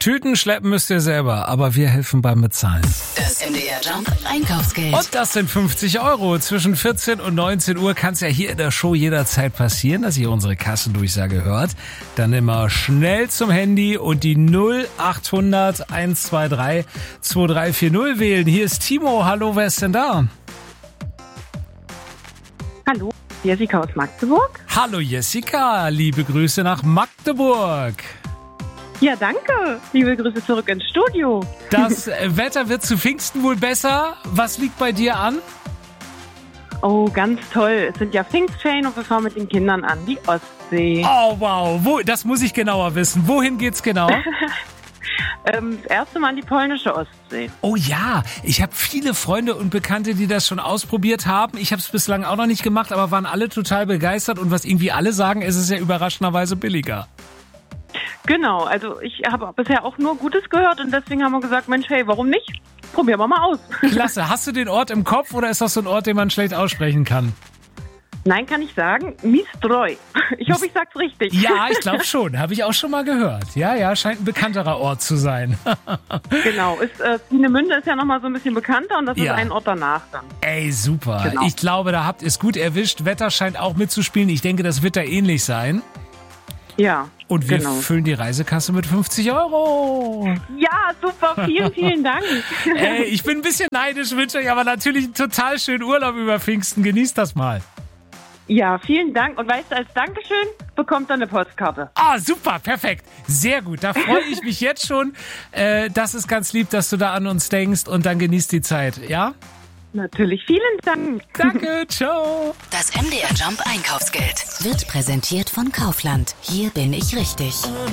Tüten schleppen müsst ihr selber, aber wir helfen beim Bezahlen. Das MDR Jump Einkaufsgeld. Und das sind 50 €. Zwischen 14 und 19 Uhr kann es ja hier in der Show jederzeit passieren, dass ihr unsere Kassendurchsage hört. Dann immer schnell zum Handy und die 0800 123 2340 wählen. Hier ist Timo. Hallo, wer ist denn da? Hallo, Jessica aus Magdeburg. Hallo Jessica, liebe Grüße nach Magdeburg. Ja, danke. Liebe Grüße zurück ins Studio. Das Wetter wird zu Pfingsten wohl besser. Was liegt bei dir an? Oh, ganz toll. Es sind ja Pfingstferien und wir fahren mit den Kindern an die Ostsee. Oh, wow. Das muss ich genauer wissen. Wohin geht's genau? Das erste Mal an die polnische Ostsee. Oh ja, ich habe viele Freunde und Bekannte, die das schon ausprobiert haben. Ich habe es bislang auch noch nicht gemacht, aber waren alle total begeistert. Und was irgendwie alle sagen, ist es ja überraschenderweise billiger. Genau, also ich habe bisher auch nur Gutes gehört und deswegen haben wir gesagt, Mensch, hey, warum nicht? Probieren wir mal aus. Klasse. Hast du den Ort im Kopf oder ist das so ein Ort, den man schlecht aussprechen kann? Nein, kann ich sagen, Mistroj. Ich hoffe, ich sag's richtig. Ja, ich glaube schon. Habe ich auch schon mal gehört. Ja, scheint ein bekannterer Ort zu sein. Genau, Peenemünde ist ja nochmal so ein bisschen bekannter und das ist ein Ort danach dann. Ey, super. Genau. Ich glaube, da habt ihr es gut erwischt. Wetter scheint auch mitzuspielen. Ich denke, das wird da ähnlich sein. Ja, Und wir genau. füllen die Reisekasse mit 50 €. Ja, super, vielen Dank. Ey, ich bin ein bisschen neidisch, wünsche euch aber natürlich einen total schönen Urlaub über Pfingsten. Genießt das mal. Ja, vielen Dank. Und weißt du, als Dankeschön bekommt er eine Postkarte. Ah, super, perfekt. Sehr gut. Da freue ich mich jetzt schon. Das ist ganz lieb, dass du da an uns denkst und dann genießt die Zeit, ja? Natürlich, vielen Dank. Danke, ciao. Das MDR Jump Einkaufsgeld wird präsentiert von Kaufland. Hier bin ich richtig.